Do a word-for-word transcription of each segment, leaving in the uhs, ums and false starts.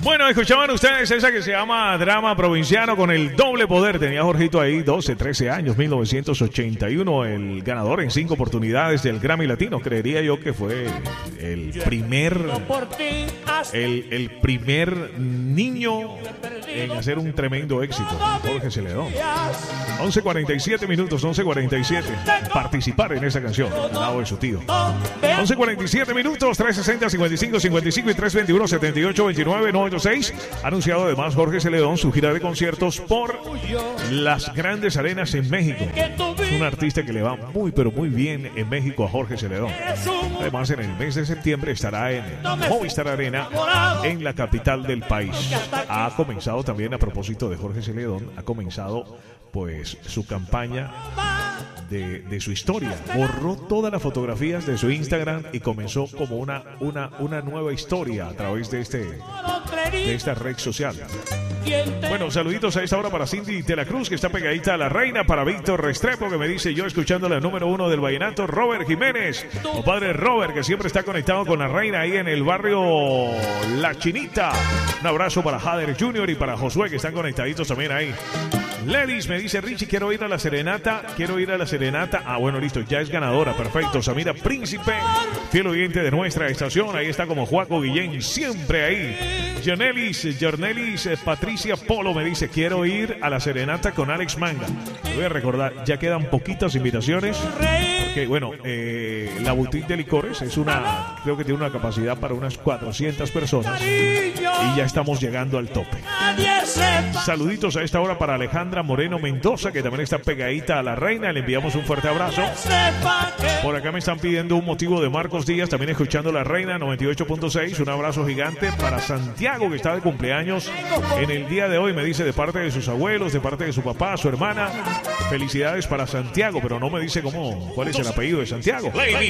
Bueno, escuchaban ustedes esa que se llama Drama Provinciano con el doble poder. Tenía Jorgito ahí doce, trece años, mil novecientos ochenta y uno, el ganador en cinco oportunidades del Grammy Latino. Creería yo que fue el primer, el, el primer niño en hacer un tremendo éxito, Jorge Celedón. once cuarenta y siete minutos, once cuarenta y siete. Participar en esa canción, al lado de su tío. once cuarenta y siete minutos, trescientos sesenta, cincuenta y cinco, cincuenta y cinco y trescientos veintiuno, setenta y ocho, veintinueve, noventa y seis. Ha anunciado además Jorge Celedón su gira de conciertos por las grandes arenas en México. Es un artista que le va muy pero muy bien en México a Jorge Celedón. Además, en el mes de septiembre estará en Movistar Arena en la capital del país. Ha comenzado también, a propósito de Jorge Celedón, ha comenzado pues su campaña de, de su historia. Borró todas las fotografías de su Instagram y comenzó como una, una, una nueva historia a través de, este, de esta red social. Bueno, saluditos a esta hora para Cindy de la Cruz, que está pegadita a la reina, para Víctor Restrepo, que me dice yo escuchando la número uno del vallenato, Robert Jiménez, compadre Robert, que siempre está conectado con la reina ahí en el barrio La Chinita. Un abrazo para Jader Junior y para Josué, que están conectaditos también ahí. Ledis me dice, Richie, quiero ir a la serenata, quiero ir a la serenata. Ah, bueno, listo, ya es ganadora, perfecto. Samira Príncipe, fiel oyente de nuestra estación, ahí está como Juaco Guillén, siempre ahí. Jornelis, Jornelis eh, Patricia Polo me dice, quiero ir a la serenata con Alex Manga. Te voy a recordar, ya quedan poquitas invitaciones, porque bueno, eh, la boutique de licores es una, creo que tiene una capacidad para unas cuatrocientas personas y ya estamos llegando al tope. Saluditos a esta hora para Alejandra Moreno Mendoza, que también está pegadita a la reina, le enviamos un fuerte abrazo. Por acá me están pidiendo un motivo de Marcos Díaz, también escuchando la reina noventa y ocho punto seis. Un abrazo gigante para Santiago, que está de cumpleaños en el día de hoy, me dice, de parte de sus abuelos, de parte de su papá, su hermana. Felicidades para Santiago, pero no me dice cómo, cuál es el apellido de Santiago.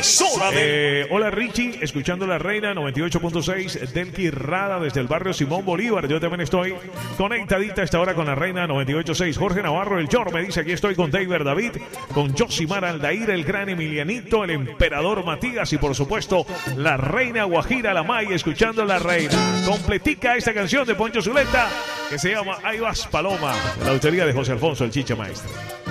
Eh, hola Richie, escuchando la reina noventa y ocho punto seis. Delki Rada desde el barrio Simón Bolívar, yo también estoy conectadita a esta hora con la reina noventa y ocho punto seis. Jorge Navarro, el Yor, me dice, aquí estoy con David David, con Josimar Aldair, el gran Emilianito, el emperador Matías y por supuesto la reina Guajira, la May, escuchando la reina. Completica esta canción de Poncho Zuleta que se llama Ahí vas Paloma, de la autoría de José Alfonso, el Chicha Maestro.